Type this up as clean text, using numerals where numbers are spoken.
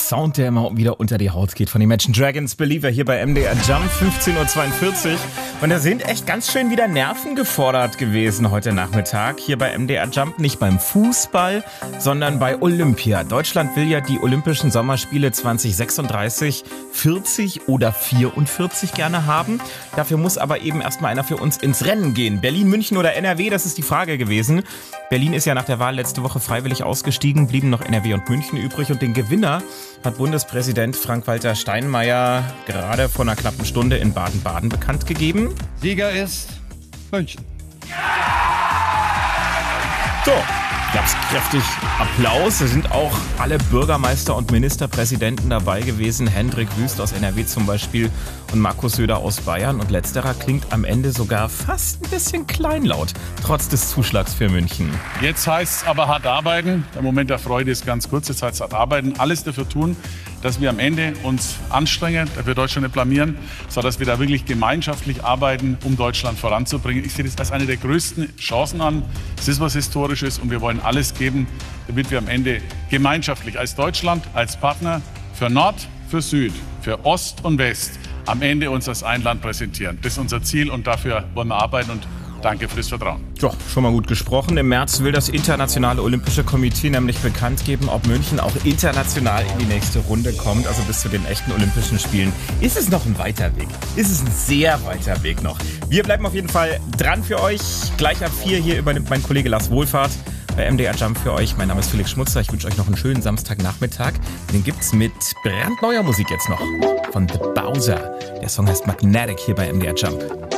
Sound, der immer wieder unter die Haut geht von den Imagine Dragons Believer hier bei MDR Jump, 15.42 Uhr. Und da sind echt ganz schön wieder Nerven gefordert gewesen heute Nachmittag hier bei MDR Jump. Nicht beim Fußball, sondern bei Olympia. Deutschland will ja die Olympischen Sommerspiele 2036 40 oder 44 gerne haben. Dafür muss aber eben erstmal einer für uns ins Rennen gehen. Berlin, München oder NRW, das ist die Frage gewesen. Berlin ist ja nach der Wahl letzte Woche freiwillig ausgestiegen, blieben noch NRW und München übrig. Und den Gewinner hat Bundespräsident Frank-Walter Steinmeier gerade vor einer knappen Stunde in Baden-Baden bekannt gegeben. Sieger ist München. So, gab's kräftig Applaus. Es sind auch alle Bürgermeister und Ministerpräsidenten dabei gewesen. Hendrik Wüst aus NRW zum Beispiel und Markus Söder aus Bayern. Und letzterer klingt am Ende sogar fast ein bisschen kleinlaut, trotz des Zuschlags für München. Jetzt heißt es aber hart arbeiten. Der Moment der Freude ist ganz kurz. Jetzt heißt es hart arbeiten. Alles dafür tun, dass wir am Ende uns anstrengen, dass wir Deutschland nicht blamieren, sondern dass wir da wirklich gemeinschaftlich arbeiten, um Deutschland voranzubringen. Ich sehe das als eine der größten Chancen an. Es ist was Historisches und wir wollen alles geben, damit wir am Ende gemeinschaftlich als Deutschland, als Partner für Nord, für Süd, für Ost und West am Ende uns als ein Land präsentieren. Das ist unser Ziel und dafür wollen wir arbeiten und danke für das Vertrauen. Ja, schon mal gut gesprochen. Im März will das Internationale Olympische Komitee nämlich bekannt geben, ob München auch international in die nächste Runde kommt, also bis zu den echten Olympischen Spielen. Ist es noch ein weiter Weg? Ist es ein sehr weiter Weg noch? Wir bleiben auf jeden Fall dran für euch. Gleich ab 4 hier übernimmt mein Kollege Lars Wohlfahrt bei MDR Jump für euch. Mein Name ist Felix Schmutzer. Ich wünsche euch noch einen schönen Samstagnachmittag. Den gibt's mit brandneuer Musik jetzt noch von The Bowser. Der Song heißt Magnetic hier bei MDR Jump.